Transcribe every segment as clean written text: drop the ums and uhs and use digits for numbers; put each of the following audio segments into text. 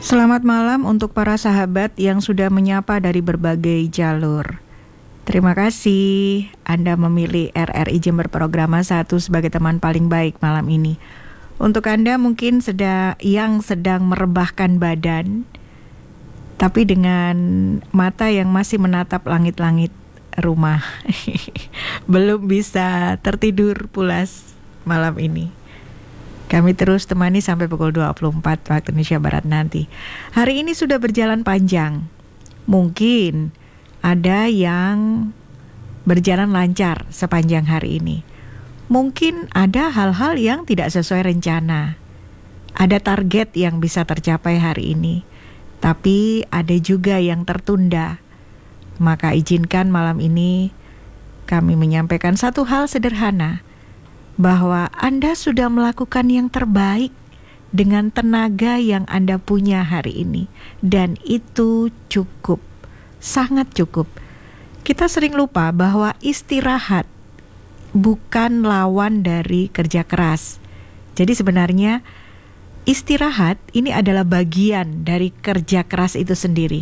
Selamat malam untuk para sahabat yang sudah menyapa dari berbagai jalur. Terima kasih Anda memilih RRI Jember Programa 1 sebagai teman paling baik malam ini. Untuk Anda mungkin yang sedang merebahkan badan, tapi dengan mata yang masih menatap langit-langit rumah. Belum bisa tertidur pulas malam ini. Kami terus temani sampai pukul 24 waktu Indonesia Barat nanti. Hari ini sudah berjalan panjang. Mungkin ada yang berjalan lancar sepanjang hari ini. Mungkin ada hal-hal yang tidak sesuai rencana. Ada target yang bisa tercapai hari ini. Tapi ada juga yang tertunda. Maka izinkan malam ini kami menyampaikan satu hal sederhana, bahwa Anda sudah melakukan yang terbaik dengan tenaga yang Anda punya hari ini. Dan itu cukup, sangat cukup. Kita sering lupa bahwa istirahat bukan lawan dari kerja keras. Jadi sebenarnya istirahat ini adalah bagian dari kerja keras itu sendiri.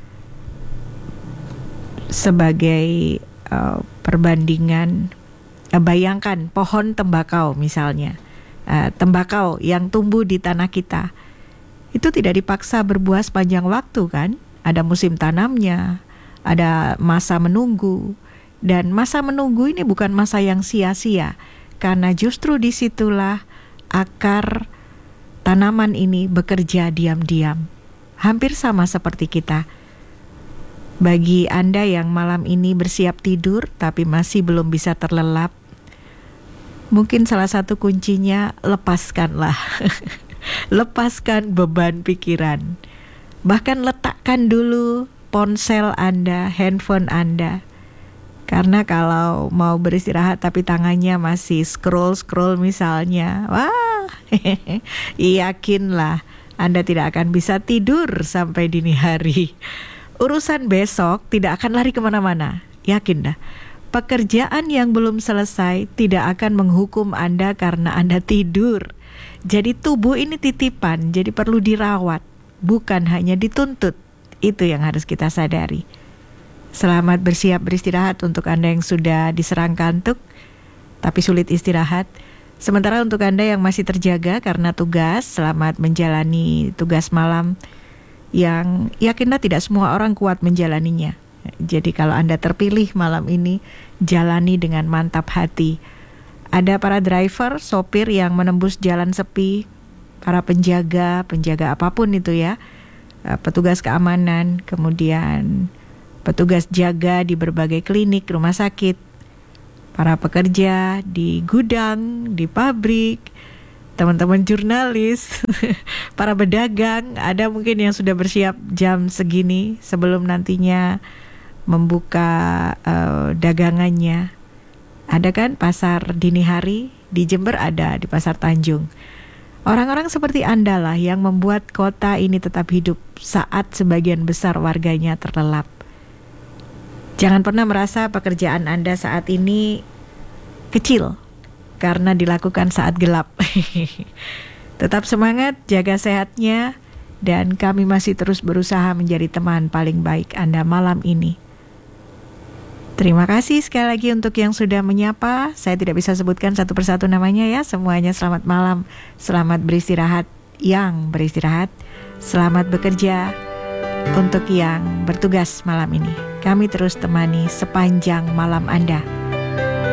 Sebagai perbandingan, bayangkan pohon tembakau misalnya, tembakau yang tumbuh di tanah kita, itu tidak dipaksa berbuah sepanjang waktu kan? Ada musim tanamnya, ada masa menunggu, dan masa menunggu ini bukan masa yang sia-sia, karena justru disitulah akar tanaman ini bekerja diam-diam, hampir sama seperti kita. Bagi Anda yang malam ini bersiap tidur tapi masih belum bisa terlelap, mungkin salah satu kuncinya lepaskanlah. Lepaskan beban pikiran. Bahkan letakkan dulu ponsel Anda, handphone Anda. Karena kalau mau beristirahat tapi tangannya masih scroll misalnya, wah, yakinlah Anda tidak akan bisa tidur sampai dini hari. Urusan besok tidak akan lari kemana-mana, yakin dah. Pekerjaan yang belum selesai tidak akan menghukum Anda karena Anda tidur. Jadi tubuh ini titipan, jadi perlu dirawat, bukan hanya dituntut. Itu yang harus kita sadari. Selamat bersiap beristirahat untuk Anda yang sudah diserang kantuk, tapi sulit istirahat. Sementara untuk Anda yang masih terjaga karena tugas, selamat menjalani tugas malam yang yakinlah tidak semua orang kuat menjalaninya. Jadi kalau Anda terpilih malam ini, jalani dengan mantap hati. Ada para driver, sopir yang menembus jalan sepi, para penjaga apapun itu ya, petugas keamanan, kemudian petugas jaga di berbagai klinik, rumah sakit, para pekerja di gudang, di pabrik, teman-teman jurnalis, para pedagang, ada mungkin yang sudah bersiap jam segini sebelum nantinya membuka dagangannya. Ada kan pasar dini hari di Jember, ada di Pasar Tanjung. Orang-orang seperti Anda lah yang membuat kota ini tetap hidup saat sebagian besar warganya terlelap. Jangan pernah merasa pekerjaan Anda saat ini kecil karena dilakukan saat gelap. Tetap semangat, jaga sehatnya, dan kami masih terus berusaha menjadi teman paling baik Anda malam ini. Terima kasih sekali lagi untuk yang sudah menyapa. Saya tidak bisa sebutkan satu persatu namanya ya. Semuanya selamat malam, selamat beristirahat yang beristirahat, selamat bekerja untuk yang bertugas malam ini. Kami terus temani sepanjang malam Anda.